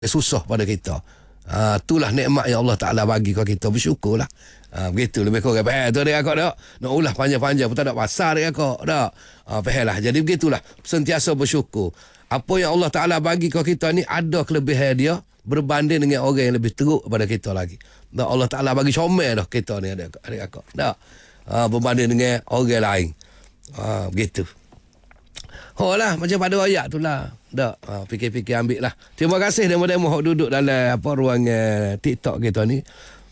susah pada kita. Itulah nikmat yang Allah Ta'ala bagi kat kita. Bersyukurlah. Begitu lebih kurang. Faham tu dia kak tak? Nak ulah panjang-panjang pun tak ada pasal dia kak tak? Faham lah. Jadi begitulah. Sentiasa bersyukur. Apa yang Allah Ta'ala bagi kat kita ni ada kelebihan dia berbanding dengan orang yang lebih teruk pada kita lagi. Tak? Allah Ta'ala bagi comel dah kita ni ada kak. Tak? Berbanding dengan orang lain. Begitu. Lah macam pada ayat tu lah. Tak, fikir-fikir ambil lah. Terima kasih demo-demo hok duduk dalam ruang TikTok kita ni.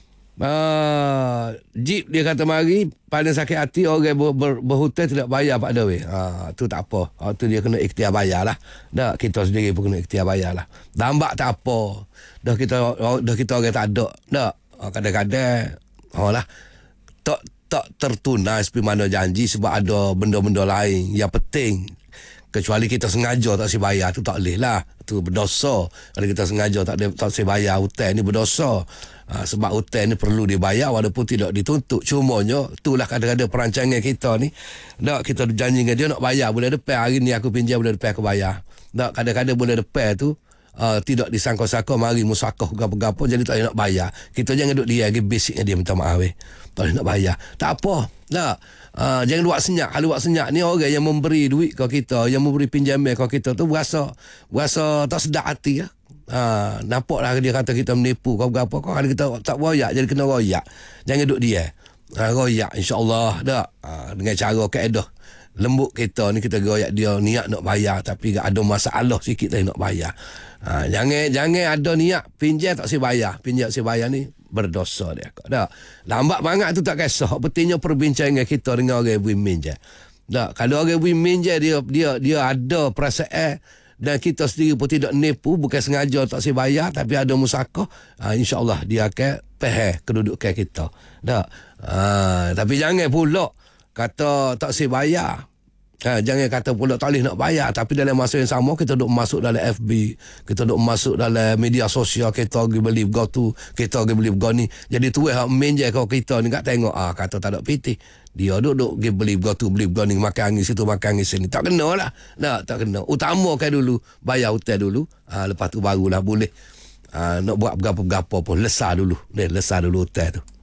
Jeep dia kata mari paling sakit hati orang berhutang tidak bayar Pak Dewi. Tu tak apa. Tu dia kena ikhtiar bayar lah. Tak, kita sendiri pun kena ikhtiar bayar lah. Lambat tak apa. Dah kita orang tak ada. Tak, kadang-kadang lah tak tertunai seperti mana janji sebab ada benda-benda lain yang penting. Kecuali kita sengaja tak bayar, tu tak boleh lah. Tu berdosa. Kalau kita sengaja tak bayar hutang ni berdosa. Sebab hutang ni perlu dibayar walaupun tidak dituntut. Cumanya itulah kadang-kadang perancangan kita ni. Tak, kita janji dengan dia nak bayar bulan depan. Hari ni aku pinjam bulan depan aku bayar. Tak, kadang-kadang bulan depan tu tidak disangka-sangka mari musakoh gapo-gapo jadi tak nak bayar. Kita jangan duduk dia lagi basicnya dia minta maaf. Tak boleh nak bayar. Tak apa. Tak. Jangan buat senyap. Kalau buat senyap ni orang yang memberi duit ke kita, yang memberi pinjaman ke kita tu berasa tak sedap hati lah. Nampaklah dia kata kita menipu kau berapa kau, kalau kita tak royak jadi kena royak. Jangan duduk dia. Royak insya-Allah tak. Dengan cara kaedah lembut kita ni kita royak dia niat nak bayar tapi ada masalah sikit tadi nak bayar. Jangan ada niat pinjam tak bayar. Pinjam bayar ni berdosa dia. Tak. Lambat banget tu tak kisah. Pentingnya perbincangan kita dengan orang yang minjam. Tak. Kalau orang yang minjam dia ada perasaan dan kita sendiri pun tidak nipu, bukan sengaja tak bayar tapi ada musakah, insya-Allah dia akan faham kedudukan kita. Tak. Tapi jangan pula kata tak bayar. Jangan kata pula tak boleh nak bayar tapi dalam masa yang sama kita duk masuk dalam FB, kita duk masuk dalam media sosial, kita pergi beli tu, kita pergi beli ni. Jadi tu hak menjai kau kita ni kat tengok kata tak ada pitih. Dia duk pergi beli tu, beli ni, makan angin situ, makan angin sini. Tak kena lah. Tak kena. Utamakan dulu bayar hutang dulu. Lepas tu barulah boleh nak buat berapa-berapa pun lesar dulu. Lesar dulu hutang tu.